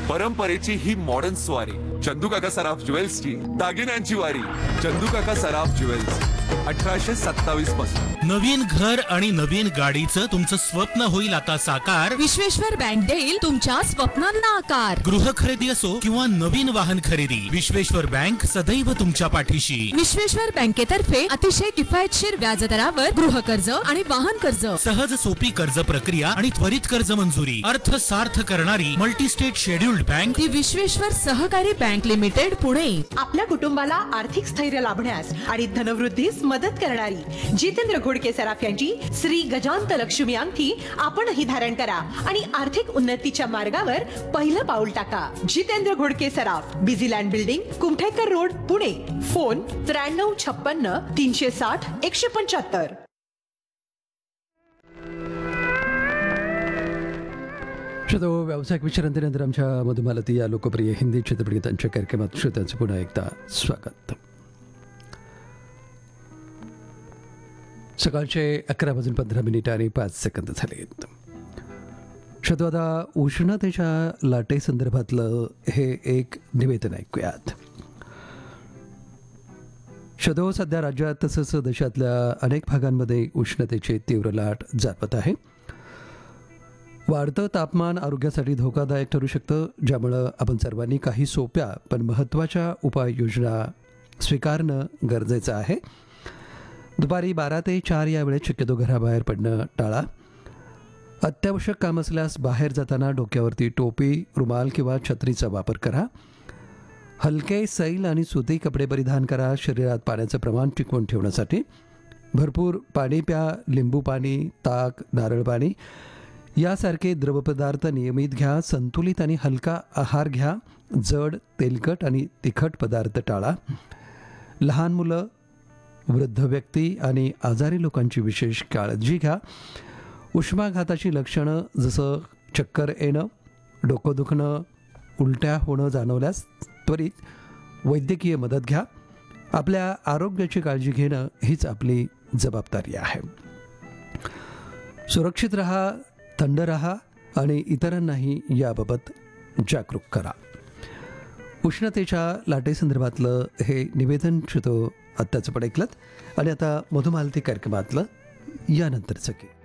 परंपरेची ही मॉडर्न स्वारी. चंदू काका सराफ ज्वेल्सची दागिन्यांची वारी. चंदू काका सराफ ज्वेल्स 1827 पासून. नवीन घर आणि नवीन गाडीचं तुमचं स्वप्न होईल आता साकार. विश्वेश्वर बँक देईल तुमच्या स्वप्नांना आकार. गृह खरेदी असो किंवा नवीन वाहन खरेदी, विश्वेश्वर बँक सदैव तुमच्या पाठीशी. विश्वेश्वर बँकेतर्फे अतिशय किफायतशीर व्याजदरावर गृह कर्ज आणि वाहन कर्ज, सहज सोपी कर्ज प्रक्रिया आणि त्वरित कर्ज मंजुरी. अर्थ सार्थ करणारी मल्टी स्टेट शेड्युल्ड बँक ती विश्वेश्वर सहकारी बँक लिमिटेड पुणे. आपल्या कुटुंबाला आर्थिक स्थैर्य लाभण्यास आणि धनवृद्धीस मदत करणारी जितेंद्र घोडके सराफ यांची श्री गजांत लक्ष्मी अंगठी आपणही धारण करा आणि आर्थिक उन्नतीच्या मार्गावर पहिलं पाऊल टाका. जितेंद्र घोडके सराफ, Busyland building, Kumthekar road, Pune. Phone 9356 360 175. श्रोतो, व्यावसायिक विश्रांतीनंतर आमच्या मधुमालती या लोकप्रिय हिंदी चित्रपटगीतांच्या कार्यक्रमात श्रोत्यांचं पुन्हा एकदा स्वागत. सकाळचे 11:15 आणि 5 झाले. श्रोतो, आता उष्णतेच्या लाटेसंदर्भातलं हे एक निवेदन ऐकूयात. श्रोतो, सध्या राज्यात तसंच देशातल्या अनेक भागांमध्ये उष्णतेची तीव्र लाट जाणवत आहे. वाढतं तापमान आरोग्यासाठी धोकादायक ठरू शकतं, ज्यामुळं आपण सर्वांनी काही सोप्या पण महत्त्वाच्या उपाययोजना स्वीकारणं गरजेचं आहे. दुपारी 12 ते 4 या वेळेत शक्यतो घराबाहेर पडणं टाळा. अत्यावश्यक काम असल्यास बाहेर जाताना डोक्यावरती टोपी, रुमाल किंवा छत्रीचा वापर करा. हलके सैल आणि सुती कपडे परिधान करा. शरीरात पाण्याचं प्रमाण टिकवून ठेवण्यासाठी भरपूर पाणी प्या. लिंबू पाणी, ताक, नारळ पाणी यासारखे द्रवपदार्थ नियमित घ्या. संतुलित आणि हलका आहार घ्या. जड, तेलकट आणि तिखट पदार्थ टाळा. लहान मुलं, वृद्ध व्यक्ती आणि आजारी लोकांची विशेष काळजी घ्या. उष्माघाताची लक्षणं जसं चक्कर येणं, डोकं दुखणं, उलट्या होणं जाणवल्यास त्वरित वैद्यकीय मदत घ्या. आपल्या आरोग्याची काळजी घेणं हीच आपली जबाबदारी आहे. सुरक्षित रहा, थंड रहा आणि इतरांनाही याबाबत जागरूक करा. उष्णतेच्या लाटेसंदर्भातलं हे निवेदन श्रोतो आत्ताचं पण ऐकलं. आणि आता मधुमालती कार्यक्रमातलं यानंतरचं की